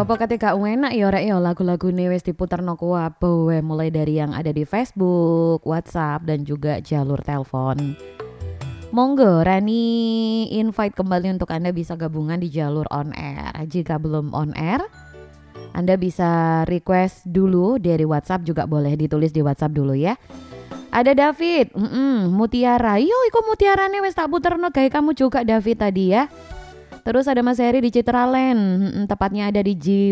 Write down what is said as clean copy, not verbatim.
apa ketika enak ya rek ya lagu-lagune wis diputerno kuwabe mulai dari yang ada di Facebook, WhatsApp dan juga jalur telepon. Monggo Rani invite kembali untuk Anda bisa gabungan di jalur on air. Jika belum on air, Anda bisa request dulu dari WhatsApp, juga boleh ditulis di WhatsApp dulu ya. Ada David, Mutiara. Yo iku Mutiarane wis tak puterno gawe kamu juga David tadi ya. Terus ada Mas Heri di Citraland, tepatnya ada di